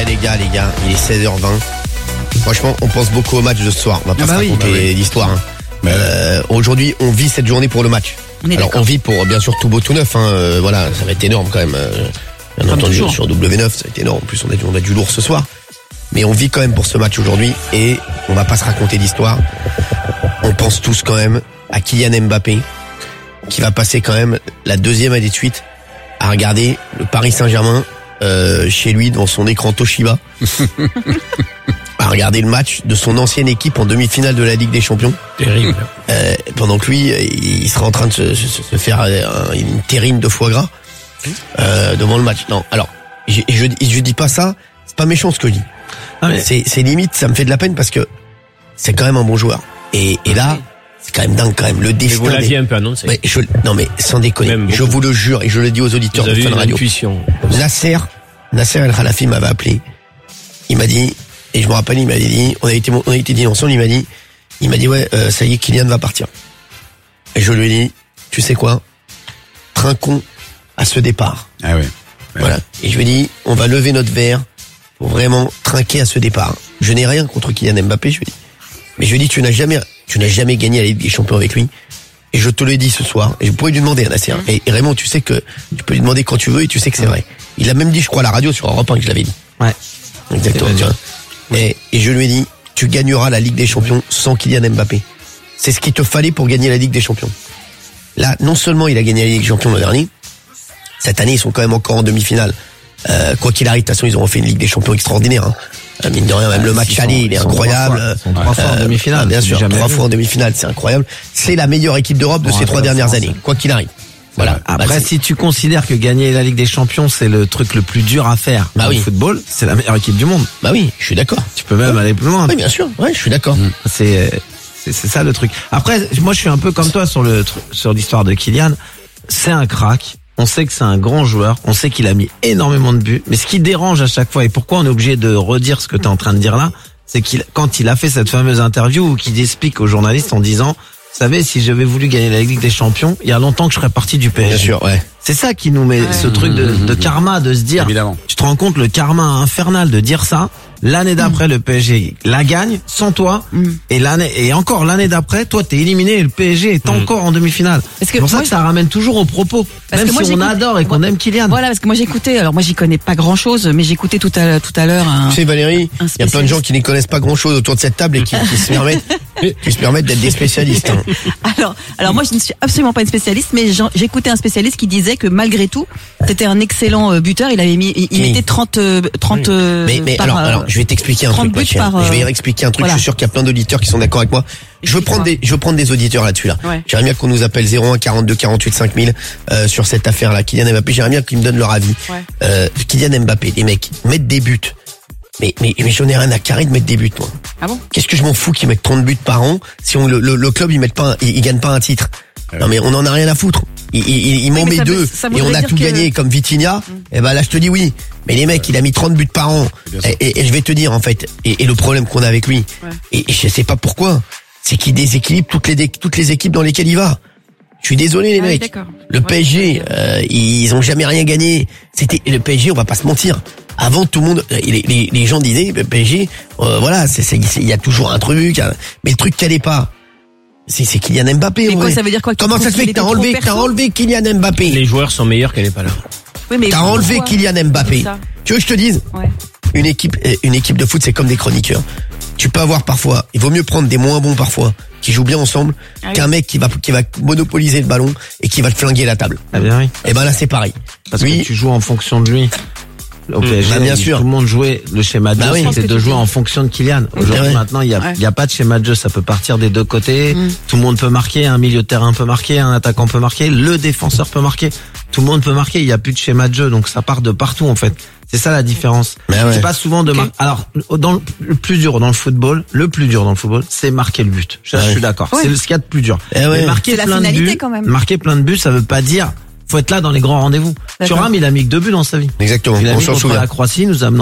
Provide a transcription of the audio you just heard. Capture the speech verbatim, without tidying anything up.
les gars, les gars, il est seize heures vingt. Franchement, on pense beaucoup au match de ce soir. On va pas ah bah se raconter oui. l'histoire. Hein. Euh, aujourd'hui, on vit cette journée pour le match. On Alors, on vit pour, bien sûr, tout beau, tout neuf. Hein. Euh, voilà, ça va être énorme quand même. Euh, bien Comme entendu, toujours. Sur W neuf, ça va être énorme. En plus, on a, du, on a du lourd ce soir. Mais on vit quand même pour ce match aujourd'hui. Et on va pas se raconter d'histoire. On pense tous quand même à Kylian Mbappé, qui va passer quand même la deuxième année de suite à regarder le Paris Saint-Germain euh, chez lui devant son écran Toshiba. À regarder le match de son ancienne équipe en demi-finale de la Ligue des Champions. Terrible. Euh, pendant que lui, il sera en train de se, se, se faire un, une terrine de foie gras euh, devant le match. Non, alors, je, je, je dis pas ça, c'est pas méchant ce que je dis. Ah mais... C'est, c'est limite, ça me fait de la peine parce que c'est quand même un bon joueur. Et, et là, c'est quand même dingue quand même. Le destin. Mais vous l'aviez des... un peu annoncé. Mais je, non mais sans déconner, même je vous le jure et je le dis aux auditeurs vous de avez Fun une Radio. Intuition. Nasser, Nasser El Khelaïfi m'avait appelé. Il m'a dit. Et je me rappelle, il m'avait dit, on a été, on a été dit ensemble, il m'a dit, il m'a dit, ouais, euh, ça y est, Kylian va partir. Et je lui ai dit, tu sais quoi, trinquons à ce départ. Ah oui. Ouais. Voilà. Et je lui ai dit, on va lever notre verre pour vraiment trinquer à ce départ. Je n'ai rien contre Kylian Mbappé, je lui ai dit. Mais je lui ai dit, tu n'as jamais, tu n'as jamais gagné la Ligue des Champions avec lui. Et je te le dis ce soir. Et vous pouvez lui demander, Nasser. Mmh. Et, et Raymond, tu sais que, tu peux lui demander quand tu veux et tu sais que c'est vrai. Il a même dit, je crois, à la radio sur Europe un que je l'avais dit. Ouais. Exactement, tu vois. Et, et je lui ai dit, tu gagneras la Ligue des Champions sans Kylian Mbappé. C'est ce qu'il te fallait pour gagner la Ligue des Champions. Là, non seulement il a gagné la Ligue des Champions l'an dernier, cette année ils sont quand même encore en demi-finale. Euh, quoi qu'il arrive, de toute façon ils auront fait une Ligue des Champions extraordinaire. Hein. Euh, mine de rien, même ah, le match aller, il est incroyable. Ils sont trois fois euh, en demi-finale. Ah, bien sûr, trois fois en demi-finale, c'est incroyable. C'est la meilleure équipe d'Europe de bon, ces trois dernières années, quoi qu'il arrive. Voilà. Après, bah, si tu considères que gagner la Ligue des Champions, c'est le truc le plus dur à faire bah dans oui. le football, c'est la meilleure équipe du monde. Bah oui, je suis d'accord. Tu peux même ouais. aller plus loin. Oui, bien sûr. Ouais, je suis d'accord. Mmh. C'est, c'est, c'est ça le truc. Après, moi, je suis un peu comme toi sur le, sur l'histoire de Kylian. C'est un crack. On sait que c'est un grand joueur. On sait qu'il a mis énormément de buts. Mais ce qui dérange à chaque fois, et pourquoi on est obligé de redire ce que tu es en train de dire là, c'est qu'il, quand il a fait cette fameuse interview où il explique aux journalistes en disant, vous savez, si j'avais voulu gagner la Ligue des Champions, il y a longtemps que je serais parti du P S G. Bien sûr, ouais. C'est ça qui nous met ouais. ce truc de, de karma, de se dire, évidemment. Tu te rends compte le karma infernal de dire ça. L'année d'après, mmh. le P S G la gagne sans toi, mmh. et l'année et encore l'année d'après, toi t'es éliminé et le P S G est mmh. encore en demi-finale. C'est pour ça que je... ça ramène toujours au propos. Parce même que moi, si on adore et qu'on aime Kylian. Voilà, parce que moi j'écoutais. Alors moi j'y connais pas grand-chose, mais j'écoutais tout à tout à l'heure. Un, tu sais Valérie, il y a plein de gens qui ne connaissent pas grand-chose autour de cette table et qui, qui se permettent, qui se permettent d'être des spécialistes. Hein. Alors, alors moi je ne suis absolument pas une spécialiste, mais j'écoutais un spécialiste qui disait que malgré tout, c'était un excellent buteur. Il avait mis, il, il mettait trente, trente. Oui. Mais, mais par, alors, alors, je vais t'expliquer un truc. Par, euh... Je vais expliquer un truc. Voilà. Je suis sûr qu'il y a plein d'auditeurs qui sont d'accord avec moi. Je veux prendre des, je veux prendre des auditeurs là-dessus là. Ouais. J'aimerais bien qu'on nous appelle zéro un quarante-deux quarante-huit cinq mille euh, sur cette affaire-là. Kylian Mbappé. J'aimerais bien qu'ils me donnent leur avis. Ouais. Euh, Kylian Mbappé, les mecs, mettre des buts. Mais mais mais j'en ai rien à carrer de mettre des buts moi. Ah bon? Qu'est-ce que je m'en fous qu'ils mettent trente buts par an si on le le, le club il met pas, un, il, il gagne pas un titre. Ouais. Non mais on en a rien à foutre. Il, il, il m'en oui, met deux veut, et on a tout que... gagné comme Vitinha. Mmh. Et ben là je te dis oui. Mais les mecs, il a mis trente buts par an. Et, et, et je vais te dire en fait, et, et le problème qu'on a avec lui, ouais. et, et je sais pas pourquoi, c'est qu'il déséquilibre toutes les toutes les équipes dans lesquelles il va. Je suis désolé les ah, mecs. Oui, le ouais. P S G, euh, ils ont jamais rien gagné. C'était le P S G, on va pas se mentir. Avant tout le monde, les, les, les gens disaient le P S G, euh, voilà, c'est il y a toujours un truc, mais le truc qu'elle est pas. C'est, c'est Kylian Mbappé. Mais quoi, ça veut dire quoi? Comment ça se fait que t'as enlevé, t'as enlevé Kylian Mbappé? Les joueurs sont meilleurs qu'elle est pas là. Oui, mais t'as enlevé Kylian Mbappé. Tu veux que je te dise? Ouais. Une équipe, une équipe de foot, c'est comme des chroniqueurs. Tu peux avoir parfois, il vaut mieux prendre des moins bons parfois, qui jouent bien ensemble, ah oui. qu'un mec qui va, qui va monopoliser le ballon et qui va te flinguer la table. Ah bien oui. Et ben là, c'est pareil. Parce oui. que tu joues en fonction de lui. Au P S G, bah bien sûr. Tout le monde jouait le schéma de jeu, bah oui, c'est de jouer en fonction de Kylian. Aujourd'hui, ouais. maintenant, il y a, ouais. il y a pas de schéma de jeu, ça peut partir des deux côtés. Mm. Tout le monde peut marquer, un milieu de terrain peut marquer, un attaquant peut marquer, le défenseur peut marquer. Tout le monde peut marquer, il y a plus de schéma de jeu, donc ça part de partout en fait. C'est ça la différence. Mais ouais. C'est pas souvent de mar- Alors, dans le, le plus dur dans le football, le plus dur dans le football, c'est marquer le but. Je, ouais. je suis d'accord. Ouais. C'est ce qu'il y a de plus dur. Ouais. Mais marquer c'est plein la de buts, quand même. marquer plein de buts, ça veut pas dire faut être là dans les grands rendez-vous. Thuram, il a mis que deux buts dans sa vie. Exactement. Il a on mis s'en contre souvient. la Croatie, nous amenant